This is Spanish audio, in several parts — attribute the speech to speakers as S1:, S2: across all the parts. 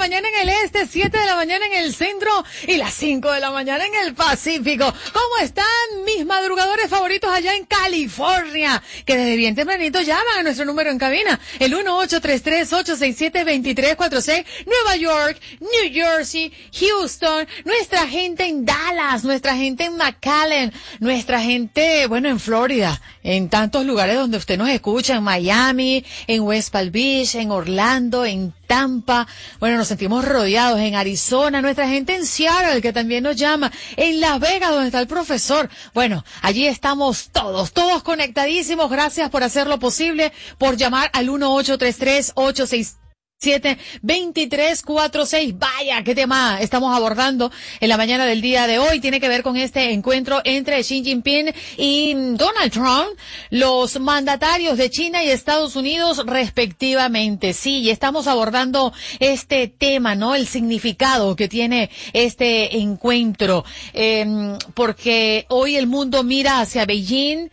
S1: mañana en el este, 7 de la mañana en el centro y las 5 de la mañana en el Pacífico. ¿Cómo están mis madrugadores favoritos allá en California? Que desde bien tempranito llaman a nuestro número en cabina, el 1-833-867-2346, Nueva York, New Jersey, Houston, nuestra gente en Dallas, nuestra gente en McAllen, nuestra gente, bueno, en Florida, en tantos lugares donde usted nos escucha, en Miami, en West Palm Beach, en Orlando, en Tampa, bueno, nos sentimos rodeados, en Arizona, nuestra gente en Seattle, que también nos llama, en Las Vegas, donde está el profesor. Bueno, allí estamos todos conectadísimos. Gracias por hacerlo posible, por llamar al 1-833-867-2346. Vaya, qué tema estamos abordando en la mañana del día de hoy. Tiene que ver con este encuentro entre Xi Jinping y Donald Trump, los mandatarios de China y Estados Unidos respectivamente. Sí, y estamos abordando este tema, ¿no? El significado que tiene este encuentro, porque hoy el mundo mira hacia Beijing.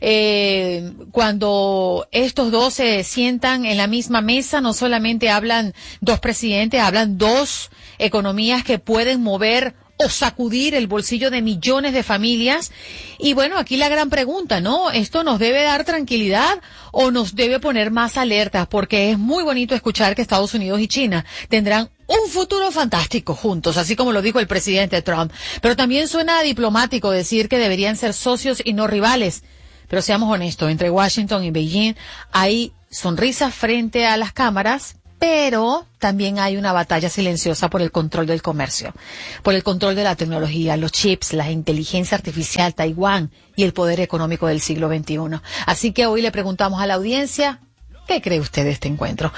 S1: Cuando estos dos se sientan en la misma mesa, no solamente hablan dos presidentes, hablan dos economías que pueden mover o sacudir el bolsillo de millones de familias. Y bueno, aquí la gran pregunta, ¿no? ¿Esto nos debe dar tranquilidad o nos debe poner más alertas? Porque es muy bonito escuchar que Estados Unidos y China tendrán un futuro fantástico juntos, así como lo dijo el presidente Trump. Pero también suena diplomático decir que deberían ser socios y no rivales. Pero seamos honestos, entre Washington y Beijing hay sonrisas frente a las cámaras, pero también hay una batalla silenciosa por el control del comercio, por el control de la tecnología, los chips, la inteligencia artificial, Taiwán y el poder económico del siglo XXI. Así que hoy le preguntamos a la audiencia, ¿qué cree usted de este encuentro?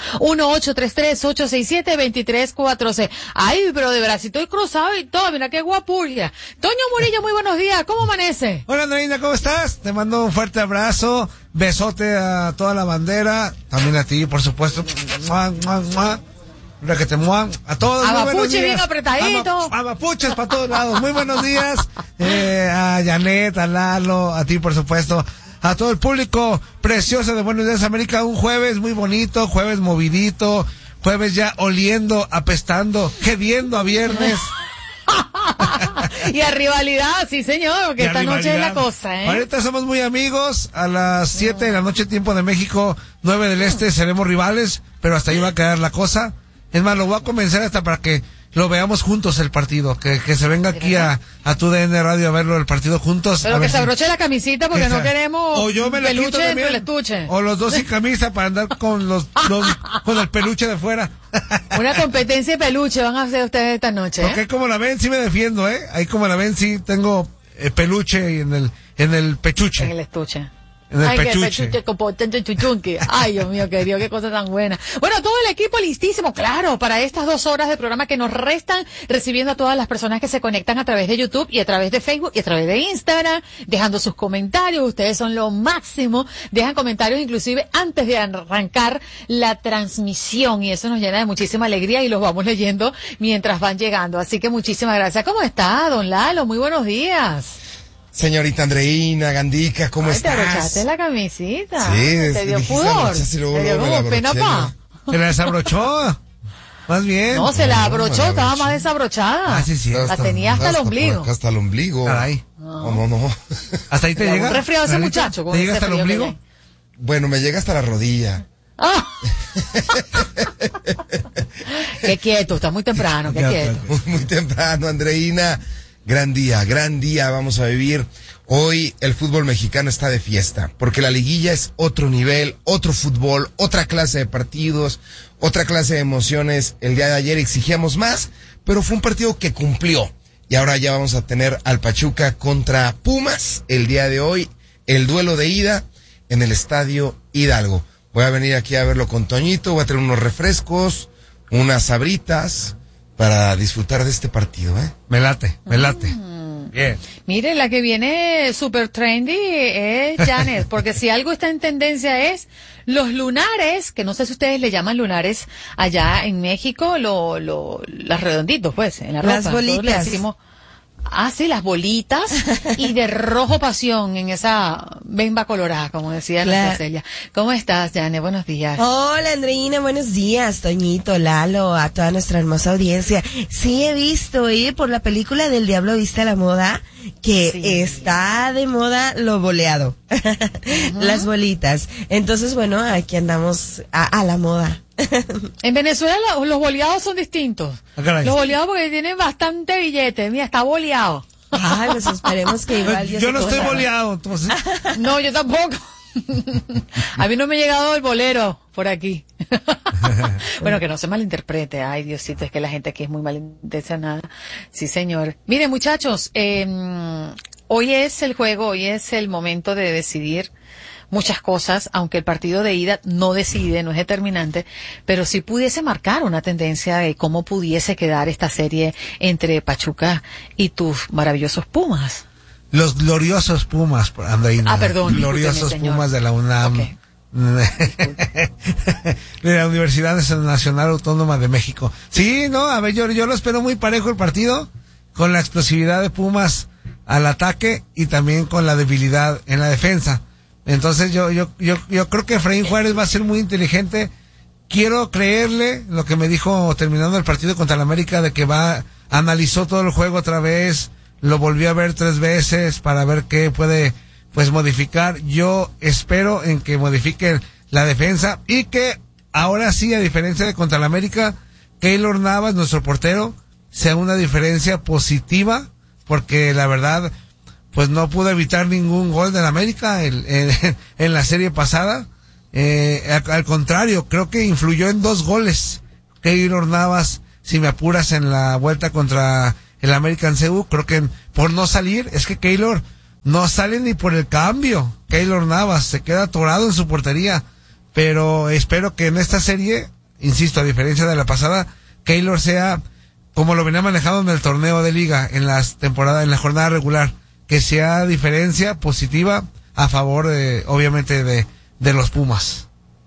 S1: 1-833-867-2346. Ay, pero de verdad, si estoy cruzado y todo, mira qué guapuria. Toño Murillo, muy buenos días, ¿cómo amanece?
S2: Hola, Andreina, ¿cómo estás? Te mando un fuerte abrazo, besote a toda la bandera, también a ti, por supuesto. ¡Mua, mua, mua! Requete, mua. A todos, muy buenos días.
S1: Bien apretadito.
S2: Amapuches para todos lados, muy buenos días. A Janet, a Lalo, a ti, por supuesto. A todo el público precioso de Buenos Días América, un jueves muy bonito, jueves movidito, jueves ya oliendo, apestando, gediendo a viernes.
S1: Y a rivalidad, sí señor, porque esta noche es la cosa, ¿eh?
S2: Ahorita somos muy amigos, a las 7 de la noche, tiempo de México, 9 del Este, seremos rivales, pero hasta ahí va a quedar la cosa. Es más, lo voy a convencer hasta para que lo veamos juntos el partido, que se venga aquí a tu DN Radio a verlo el partido juntos.
S1: Pero que se abroche la camisita porque no queremos
S2: o yo me la quito
S1: peluche
S2: también,
S1: del estuche.
S2: o los dos sin camisa para andar con con el peluche de fuera.
S1: Una competencia de peluche van a hacer ustedes esta noche,
S2: Porque como la ven, sí me defiendo, ahí como la ven, sí tengo peluche en el pechuche.
S1: En el estuche.
S2: Ay, qué pechuche
S1: como chuchunque. Ay, Dios mío, querido, qué cosa tan buena. Bueno, todo el equipo listísimo, claro, para estas 2 horas de programa que nos restan, recibiendo a todas las personas que se conectan a través de YouTube y a través de Facebook y a través de Instagram, dejando sus comentarios. Ustedes son lo máximo. Dejan comentarios inclusive antes de arrancar la transmisión y eso nos llena de muchísima alegría y los vamos leyendo mientras van llegando. Así que muchísimas gracias. ¿Cómo está, don Lalo? Muy buenos días.
S3: Señorita Andreina, Gandica, ¿cómo estás?
S1: Te abrochaste la camisita.
S3: Sí,
S1: te dio pudor. Te dio como pena, pa.
S2: Se la desabrochó. Más bien.
S1: No, se la abrochó, estaba más desabrochada.
S2: Ah, sí, sí.
S1: La tenía hasta el ombligo.
S3: Hasta el ombligo.
S2: Caray.
S3: No.
S2: ¿Hasta ahí te llega?
S1: Un resfriado ese muchacho.
S2: ¿Te llega hasta el ombligo?
S3: Bueno, me llega hasta la rodilla.
S1: Ah. Qué quieto, está muy temprano, qué quieto.
S3: Muy temprano, Andreina. Gran día vamos a vivir. Hoy el fútbol mexicano está de fiesta, porque la liguilla es otro nivel, otro fútbol, otra clase de partidos, otra clase de emociones. El día de ayer exigíamos más, pero fue un partido que cumplió. Y ahora ya vamos a tener al Pachuca contra Pumas el día de hoy, el duelo de ida en el Estadio Hidalgo. Voy a venir aquí a verlo con Toñito, voy a traer unos refrescos, unas sabritas, para disfrutar de este partido, Me late.
S2: Bien.
S1: Mire, la que viene super trendy es Janet, porque si algo está en tendencia es los lunares, que no sé si ustedes le llaman lunares allá en México, los redonditos, pues, en la ropa.
S4: Las bolitas.
S1: Nosotros le decimos, Sí, las bolitas y de rojo pasión en esa bemba colorada, como decía la Celia. ¿Cómo estás, Jane? Buenos días.
S4: Hola, Andreina, buenos días, Toñito, Lalo, a toda nuestra hermosa audiencia. Sí, he visto, por la película del Diablo Viste a la Moda, que está de moda lo boleado. Las bolitas. Entonces, bueno, aquí andamos a la moda.
S1: En Venezuela los boleados son distintos. Los boleados porque tienen bastante billete. Mira, está boleado.
S4: Pues esperemos que igual
S2: yo no estoy boleado, entonces.
S1: No, yo tampoco. A mí no me ha llegado el bolero por aquí. Bueno, que no se malinterprete. Ay, Diosito, es que la gente aquí es muy malintencionada. Sí, señor. Miren, muchachos, hoy es el juego, hoy es el momento de decidir muchas cosas, aunque el partido de ida no decide, no es determinante, pero sí pudiese marcar una tendencia de cómo pudiese quedar esta serie entre Pachuca y tus maravillosos Pumas.
S2: Los gloriosos Pumas, Andreina.
S1: Perdón.
S2: Gloriosos Pumas de la UNAM.
S1: Okay.
S2: De la Universidad Nacional Autónoma de México. Sí, no, a ver, yo lo espero muy parejo el partido, con la explosividad de Pumas al ataque y también con la debilidad en la defensa. Entonces yo creo que Efraín Juárez va a ser muy inteligente. Quiero creerle lo que me dijo terminando el partido contra el América, de que analizó todo el juego otra vez, lo volvió a ver 3 veces para ver qué puede modificar. Yo espero en que modifique la defensa y que ahora sí, a diferencia de contra el América, Keylor Navas, nuestro portero, sea una diferencia positiva, porque la verdad pues no pudo evitar ningún gol del América en la serie pasada. Al contrario, creo que influyó en 2 goles Keylor Navas, si me apuras, en la vuelta contra el American CU. Creo que por no salir, es que Keylor no sale ni por el cambio. Keylor Navas se queda atorado en su portería, pero espero que en esta serie, insisto, a diferencia de la pasada, Keylor sea como lo venía manejado en el torneo de liga, en la jornada regular, que sea diferencia positiva a favor obviamente de los Pumas.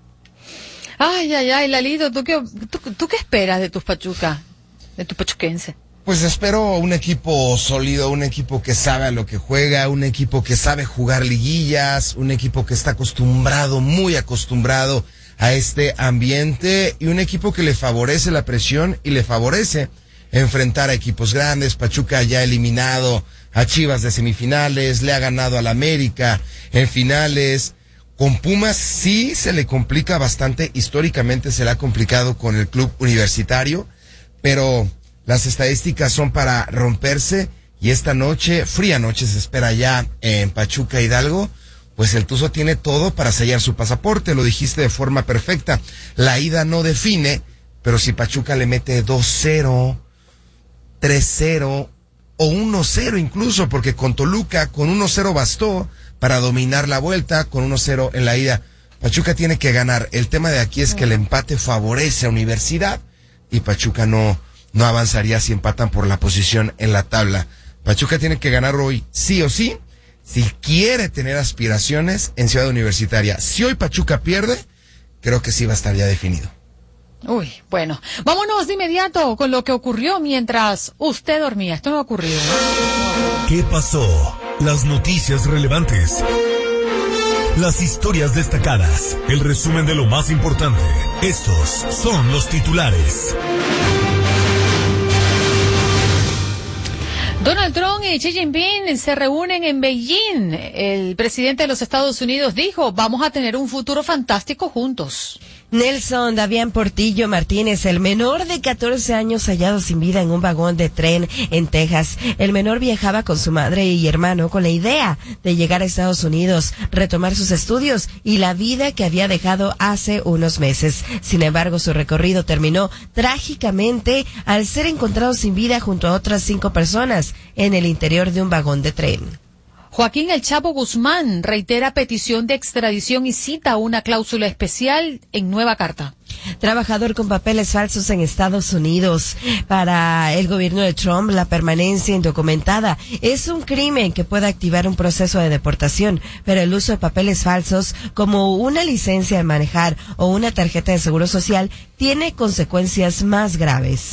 S1: Ay, Lalito, ¿tú qué esperas de tus Pachuca, de tu pachuquense?
S3: Pues espero un equipo sólido, un equipo que sabe a lo que juega, un equipo que sabe jugar liguillas, un equipo que está acostumbrado, muy acostumbrado a este ambiente, y un equipo que le favorece la presión y le favorece enfrentar a equipos grandes. Pachuca ya ha eliminado a Chivas de semifinales, le ha ganado al América en finales. Con Pumas sí se le complica bastante, históricamente se le ha complicado con el club universitario, pero las estadísticas son para romperse, y esta noche, fría noche, se espera ya en Pachuca Hidalgo. Pues el Tuzo tiene todo para sellar su pasaporte, lo dijiste de forma perfecta. La ida no define, pero si Pachuca le mete 2-0, 3-0 o 1-0 incluso, porque con Toluca con 1-0 bastó para dominar la vuelta, con 1-0 en la ida. Pachuca tiene que ganar. El tema de aquí es que el empate favorece a Universidad, y Pachuca no avanzaría si empatan por la posición en la tabla. Pachuca tiene que ganar hoy sí o sí, si quiere tener aspiraciones en Ciudad Universitaria. Si hoy Pachuca pierde, creo que sí va a estar ya definido.
S1: Uy, bueno, vámonos de inmediato con lo que ocurrió mientras usted dormía. Esto no ha ocurrido, ¿no?
S5: ¿Qué pasó? Las noticias relevantes, las historias destacadas, el resumen de lo más importante. Estos son los titulares.
S1: Donald Trump y Xi Jinping se reúnen en Beijing. El presidente de los Estados Unidos dijo, vamos a tener un futuro fantástico juntos.
S4: Nelson Davián Portillo Martínez, el menor de 14 años hallado sin vida en un vagón de tren en Texas. El menor viajaba con su madre y hermano con la idea de llegar a Estados Unidos, retomar sus estudios y la vida que había dejado hace unos meses. Sin embargo, su recorrido terminó trágicamente al ser encontrado sin vida junto a otras 5 personas en el interior de un vagón de tren.
S1: Joaquín El Chapo Guzmán reitera petición de extradición y cita una cláusula especial en nueva carta.
S4: Trabajador con papeles falsos en Estados Unidos. Para el gobierno de Trump, la permanencia indocumentada es un crimen que puede activar un proceso de deportación, pero el uso de papeles falsos como una licencia de manejar o una tarjeta de seguro social tiene consecuencias más graves.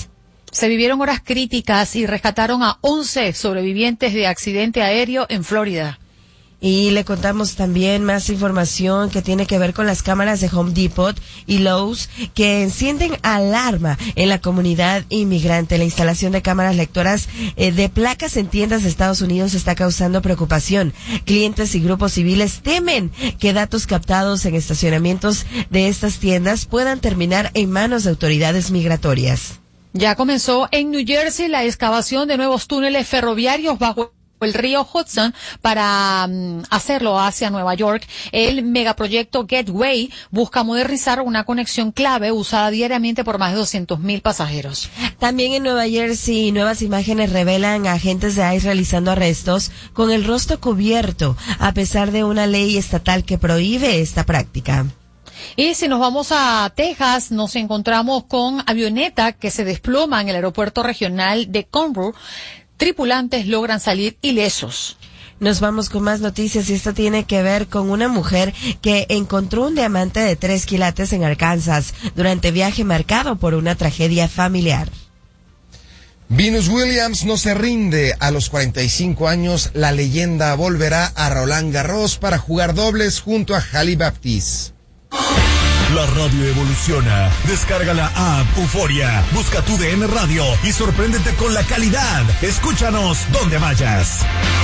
S1: Se vivieron horas críticas y rescataron a 11 sobrevivientes de accidente aéreo en Florida.
S4: Y le contamos también más información que tiene que ver con las cámaras de Home Depot y Lowe's que encienden alarma en la comunidad inmigrante. La instalación de cámaras lectoras de placas en tiendas de Estados Unidos está causando preocupación. Clientes y grupos civiles temen que datos captados en estacionamientos de estas tiendas puedan terminar en manos de autoridades migratorias.
S1: Ya comenzó en New Jersey la excavación de nuevos túneles ferroviarios bajo el río Hudson para hacerlo hacia Nueva York. El megaproyecto Gateway busca modernizar una conexión clave usada diariamente por más de 200,000 pasajeros.
S4: También en Nueva Jersey, nuevas imágenes revelan a agentes de ICE realizando arrestos con el rostro cubierto, a pesar de una ley estatal que prohíbe esta práctica.
S1: Y si nos vamos a Texas, nos encontramos con avioneta que se desploma en el aeropuerto regional de Conroe. Tripulantes logran salir ilesos.
S4: Nos vamos con más noticias y esto tiene que ver con una mujer que encontró un diamante de 3 quilates en Arkansas durante viaje marcado por una tragedia familiar.
S3: Venus Williams no se rinde. A los 45 años, la leyenda volverá a Roland Garros para jugar dobles junto a Hailey Baptiste.
S5: La radio evoluciona. Descarga la app Euforia. Busca tu DN Radio y sorpréndete con la calidad. Escúchanos donde vayas.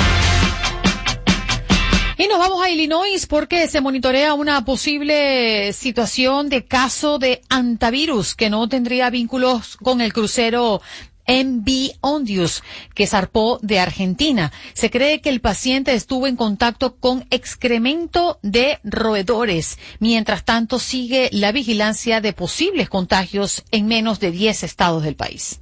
S1: Y nos vamos a Illinois porque se monitorea una posible situación de caso de hantavirus que no tendría vínculos con el crucero MV Ondius, que zarpó de Argentina. Se cree que el paciente estuvo en contacto con excremento de roedores. Mientras tanto, sigue la vigilancia de posibles contagios en menos de 10 estados del país.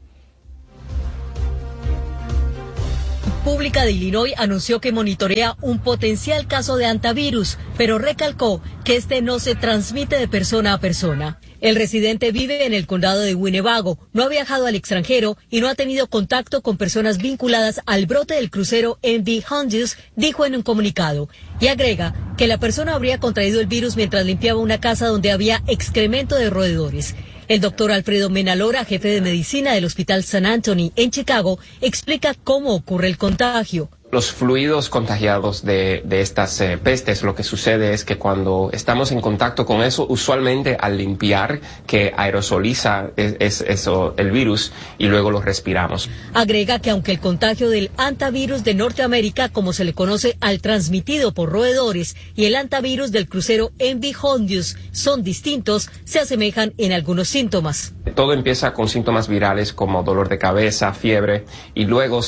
S6: Pública de Illinois anunció que monitorea un potencial caso de hantavirus, pero recalcó que este no se transmite de persona a persona. El residente vive en el condado de Winnebago, no ha viajado al extranjero y no ha tenido contacto con personas vinculadas al brote del crucero MV Hondius, dijo en un comunicado. Y agrega que la persona habría contraído el virus mientras limpiaba una casa donde había excremento de roedores. El doctor Alfredo Menalora, jefe de medicina del Hospital San Anthony en Chicago, explica cómo ocurre el contagio.
S7: Los fluidos contagiados de estas pestes, lo que sucede es que cuando estamos en contacto con eso, usualmente al limpiar, que aerosoliza eso, el virus, y luego lo respiramos.
S6: Agrega que aunque el contagio del hantavirus de Norteamérica, como se le conoce al transmitido por roedores, y el hantavirus del crucero MV Hondius son distintos, se asemejan en algunos síntomas.
S7: Todo empieza con síntomas virales como dolor de cabeza, fiebre, y luego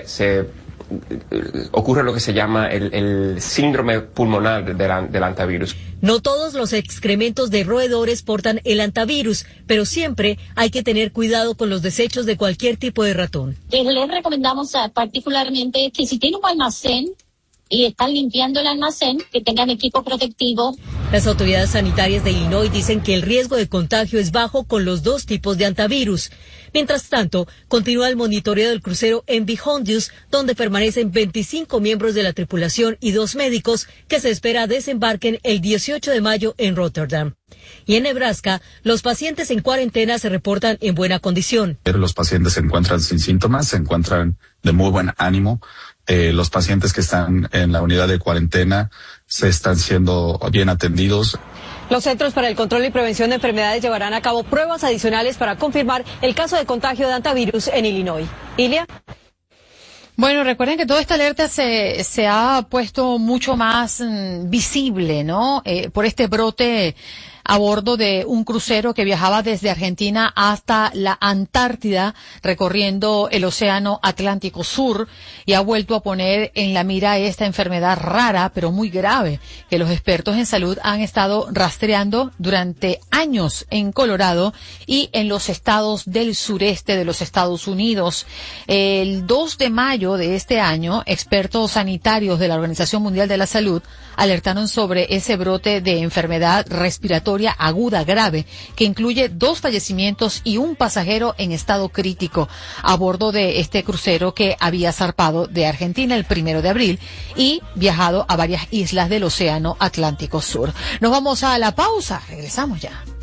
S7: ocurre lo que se llama el síndrome pulmonar del hantavirus.
S6: No todos los excrementos de roedores portan el hantavirus, pero siempre hay que tener cuidado con los desechos de cualquier tipo de ratón.
S8: Les recomendamos particularmente que si tienen un almacén y están limpiando el almacén, que tengan equipo protectivo.
S6: Las autoridades sanitarias de Illinois dicen que el riesgo de contagio es bajo con los dos tipos de hantavirus. Mientras tanto, continúa el monitoreo del crucero MV Hondius, donde permanecen 25 miembros de la tripulación y 2 médicos que se espera desembarquen el 18 de mayo en Rotterdam. Y en Nebraska, los pacientes en cuarentena se reportan en buena condición.
S9: Los pacientes se encuentran sin síntomas, se encuentran de muy buen ánimo. Los pacientes que están en la unidad de cuarentena se están siendo bien atendidos.
S10: Los Centros para el Control y Prevención de Enfermedades llevarán a cabo pruebas adicionales para confirmar el caso de contagio de hantavirus en Illinois. Ilia.
S1: Bueno, recuerden que toda esta alerta se ha puesto mucho más visible, ¿no? Por este brote a bordo de un crucero que viajaba desde Argentina hasta la Antártida, recorriendo el Océano Atlántico Sur, y ha vuelto a poner en la mira esta enfermedad rara, pero muy grave, que los expertos en salud han estado rastreando durante años en Colorado y en los estados del sureste de los Estados Unidos. El 2 de mayo de este año, expertos sanitarios de la Organización Mundial de la Salud alertaron sobre ese brote de enfermedad respiratoria aguda grave que incluye 2 fallecimientos y un pasajero en estado crítico a bordo de este crucero que había zarpado de Argentina el 1 de abril y viajado a varias islas del Océano Atlántico Sur. Nos vamos a la pausa, regresamos ya.